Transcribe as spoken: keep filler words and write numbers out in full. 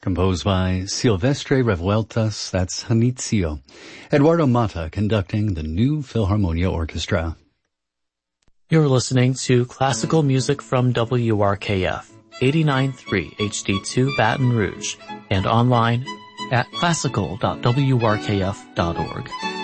composed by Silvestre Revueltas, that's Janitzio. Eduardo Mata conducting the New Philharmonia Orchestra. You're listening to classical music from W R K F, eighty-nine point three H D two Baton Rouge, and online at classical dot w r k f dot org.